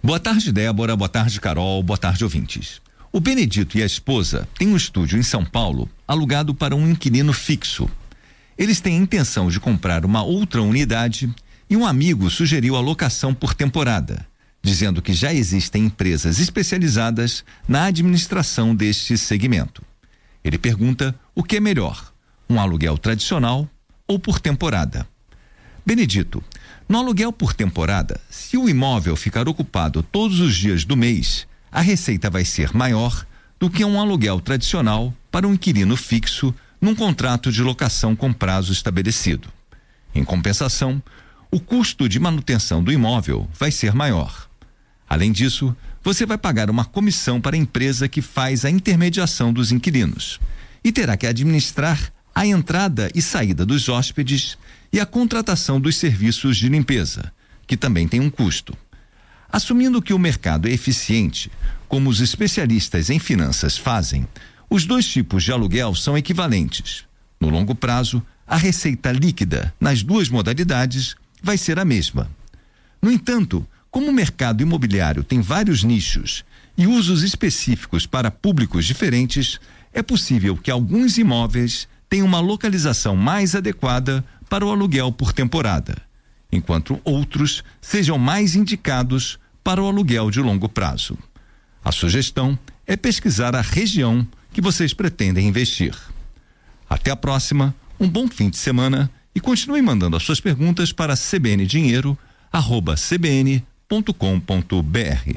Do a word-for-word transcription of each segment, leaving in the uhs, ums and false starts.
Boa tarde, Débora. Boa tarde, Carol. Boa tarde, ouvintes. O Benedito e a esposa têm um estúdio em São Paulo alugado para um inquilino fixo. Eles têm a intenção de comprar uma outra unidade e um amigo sugeriu a locação por temporada, dizendo que já existem empresas especializadas na administração deste segmento. Ele pergunta o que é melhor, um aluguel tradicional ou por temporada. Benedito, no aluguel por temporada, se o imóvel ficar ocupado todos os dias do mês, a receita vai ser maior do que um aluguel tradicional para um inquilino fixo num contrato de locação com prazo estabelecido. Em compensação, o custo de manutenção do imóvel vai ser maior. Além disso, você vai pagar uma comissão para a empresa que faz a intermediação dos inquilinos e terá que administrar a entrada e saída dos hóspedes e a contratação dos serviços de limpeza, que também tem um custo. Assumindo que o mercado é eficiente, como os especialistas em finanças fazem, os dois tipos de aluguel são equivalentes. No longo prazo, a receita líquida nas duas modalidades vai ser a mesma. No entanto, como o mercado imobiliário tem vários nichos e usos específicos para públicos diferentes, é possível que alguns imóveis tenham uma localização mais adequada para o aluguel por temporada, enquanto outros sejam mais indicados para o aluguel de longo prazo. A sugestão é pesquisar a região que vocês pretendem investir. Até a próxima, um bom fim de semana e continue mandando as suas perguntas para cbndinheiro arroba cbn ponto com ponto br.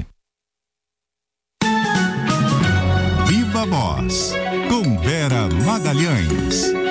Viva Voz, com Vera Magalhães.